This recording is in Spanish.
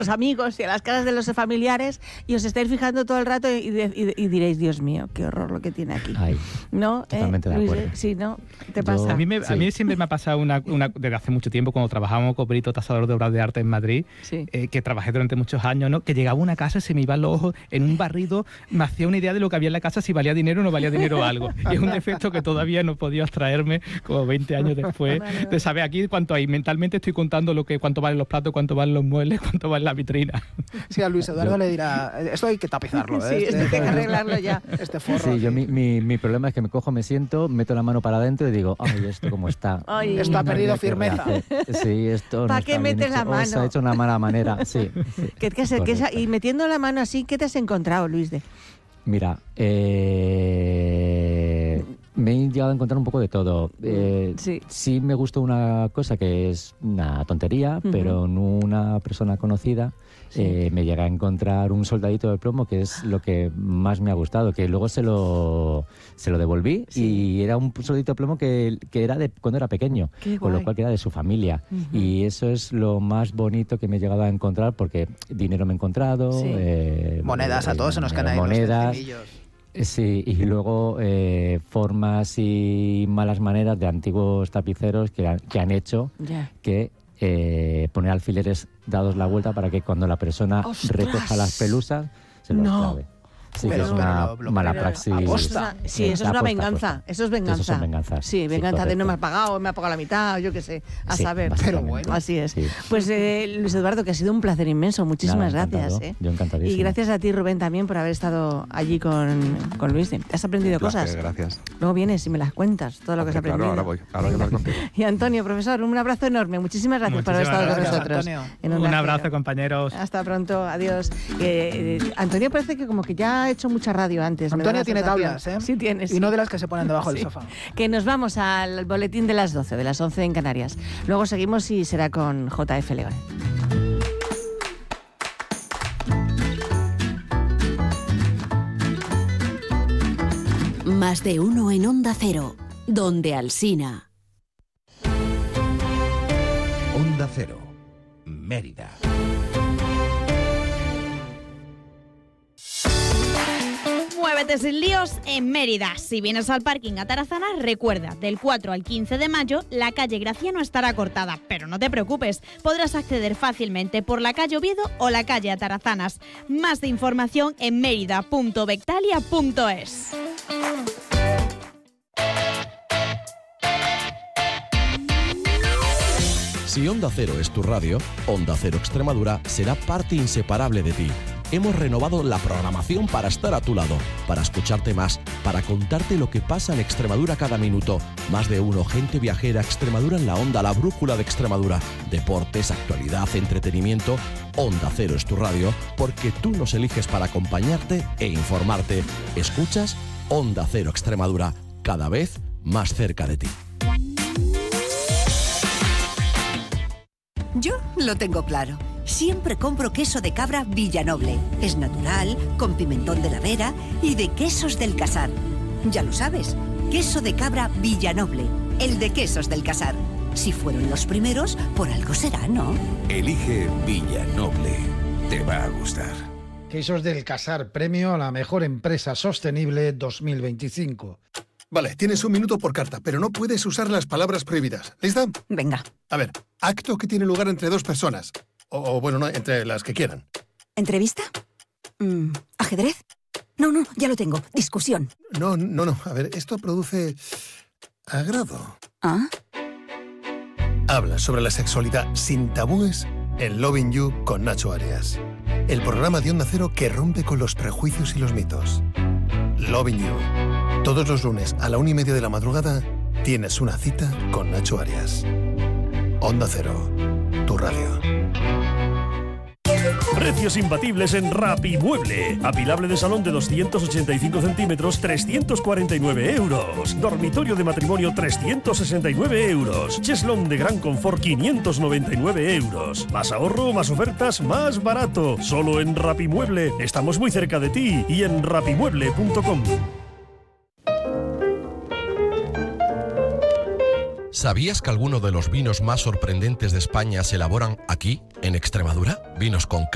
los amigos y a las casas de los familiares y os estáis fijando todo el rato y diréis, Dios mío, qué horror lo que tiene aquí. Ay, ¿No? totalmente de acuerdo. Sí, ¿no? ¿Te pasa? A mí siempre me ha pasado desde hace mucho tiempo, cuando trabajábamos con perito tasador de obras de arte en Madrid, Sí. Que trabajé durante muchos años, ¿no? Que llegaba a una casa, se me iban los ojos en un barrido, me hacía una idea de lo que había en la casa, si valía dinero o no valía dinero algo. Y es un defecto que todavía no he podido abstraerme como 20 años después, de saber aquí cuánto hay. Mentalmente estoy contando cuánto valen los platos, cuánto valen los muebles, cuánto vale la vitrina. Sí, a Luis Eduardo le dirá, esto hay que tapizarlo. Sí, esto hay que arreglarlo ya. Este forro. Sí, yo mi problema es que me cojo, me siento, meto la mano para adentro y digo, ay, ¿esto cómo está? Ay, Esto ha No perdido habría que firmeza. rehacer. Sí, esto ¿Para no qué está bien metes la hecho. O se mano? ha hecho una mala manera, sí. Y metiendo la mano así, ¿qué te has encontrado, Luis? Mira, me he llegado a encontrar un poco de todo. Sí me gustó una cosa que es una tontería, pero en una persona conocida me llegué a encontrar un soldadito de plomo, que es lo que más me ha gustado, que luego se lo devolví y era un soldadito de plomo que era de cuando era pequeño, con lo cual que era de su familia. Y eso es lo más bonito que me he llegado a encontrar, porque dinero me he encontrado. Monedas, a todos se nos caen ahí monedas. los centimillos. Sí, y luego formas y malas maneras de antiguos tapiceros que han hecho que poner alfileres dados la vuelta para que cuando la persona recoja las pelusas se los clave. Sí, que es una mala praxis. Sí, eso es una venganza. Eso es venganza. Eso son venganzas. Sí, venganza sí, de no me has pagado, me ha pagado la mitad, yo qué sé, a saber. Pero bueno. Así es. Sí. Pues Luis Eduardo, que ha sido un placer inmenso. Muchísimas gracias. Yo encantadísimo. Y gracias a ti, Rubén, también por haber estado allí con Luis. ¿Has aprendido cosas? Gracias. Luego vienes y me las cuentas, todo lo que has aprendido. Claro, ahora voy a hablar contigo. Y Antonio, profesor, un abrazo enorme. Muchísimas gracias por haber estado con nosotros. Un abrazo, compañeros. Hasta pronto, adiós. Antonio parece que como que ya ha hecho mucha radio antes. Antonio tiene tablas, ¿eh? Sí tiene, sí. Y no de las que se ponen debajo del sofá. Que nos vamos al boletín de las 12, de las 11 en Canarias. Luego seguimos y será con JF León. Más de uno en Onda Cero, donde Alsina. Onda Cero, Mérida. Muévete sin líos en Mérida. Si vienes al parking a Tarazanas, recuerda, del 4 al 15 de mayo, la calle Graciano estará cortada. Pero no te preocupes, podrás acceder fácilmente por la calle Oviedo o la calle Atarazanas. Más de información en mérida.bectalia.es. Si Onda Cero es tu radio, Onda Cero Extremadura será parte inseparable de ti. Hemos renovado la programación para estar a tu lado, para escucharte más, para contarte lo que pasa en Extremadura cada minuto. Más de uno, gente viajera, Extremadura en la onda, la brújula de Extremadura. Deportes, actualidad, entretenimiento. Onda Cero es tu radio, porque tú nos eliges para acompañarte e informarte. ¿Escuchas? Onda Cero Extremadura, cada vez más cerca de ti. Yo lo tengo claro. Siempre compro queso de cabra Villanoble. Es natural, con pimentón de la Vera y de Quesos del Casar. Ya lo sabes, queso de cabra Villanoble, el de Quesos del Casar. Si fueron los primeros, por algo será, ¿no? Elige Villanoble. Te va a gustar. Quesos del Casar, premio a la mejor empresa sostenible 2025. Vale, tienes un minuto por carta, pero no puedes usar las palabras prohibidas. ¿Lista? Venga. A ver, acto que tiene lugar entre dos personas. O bueno, no, entre las que quieran. ¿Entrevista? ¿Ajedrez? No, ya lo tengo. Discusión. No. A ver, esto produce agrado. ¿Ah? Habla sobre la sexualidad sin tabúes en Loving You con Nacho Arias. El programa de Onda Cero que rompe con los prejuicios y los mitos. Loving You. Todos los lunes a la 1:30 de la madrugada tienes una cita con Nacho Arias. Onda Cero, tu radio. Precios imbatibles en Rapimueble. Apilable de salón de 285 centímetros, 349 euros. Dormitorio de matrimonio, 369 euros. Cheslón de gran confort, 599 euros. Más ahorro, más ofertas, más barato. Solo en Rapimueble. Estamos muy cerca de ti y en rapimueble.com. ¿Sabías que algunos de los vinos más sorprendentes de España se elaboran aquí, en Extremadura? Vinos con